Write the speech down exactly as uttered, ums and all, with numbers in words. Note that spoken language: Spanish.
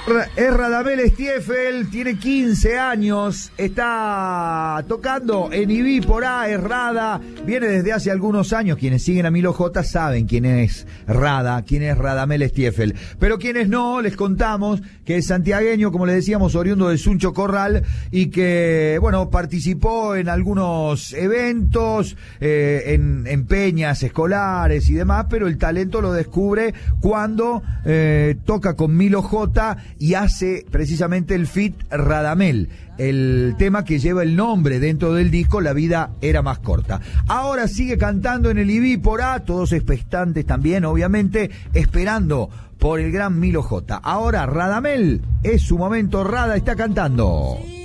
Es Radamel Stiefel, tiene quince años, está tocando en Ibí por A, es Rada, viene desde hace algunos años. Quienes siguen a Milo J saben quién es Rada, quién es Radamel Stiefel, pero quienes no, les contamos que es santiagueño, como le decíamos, oriundo de Suncho Corral, y que, bueno, participó en algunos eventos, eh, en, en peñas escolares y demás, pero el talento lo descubre cuando eh, toca con Milo J y hace precisamente el feat Radamel, el tema que lleva el nombre dentro del disco La vida era más corta. Ahora sigue cantando en el Ibí por A, todos expectantes también, obviamente, esperando por el gran Milo J. Ahora Radamel, es su momento, Rada está cantando.